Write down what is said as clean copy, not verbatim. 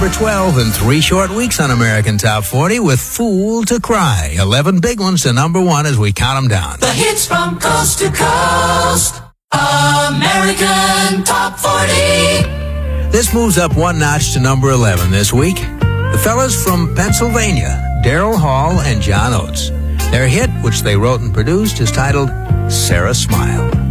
number 12 in 3 short weeks on American Top 40 with Fool to Cry. 11 big ones to number 1 as we count them down. The hits from coast to coast. American Top 40. This moves up 1 notch to number 11 this week. The fellas from Pennsylvania, Daryl Hall and John Oates. Their hit, which they wrote and produced, is titled Sarah Smile.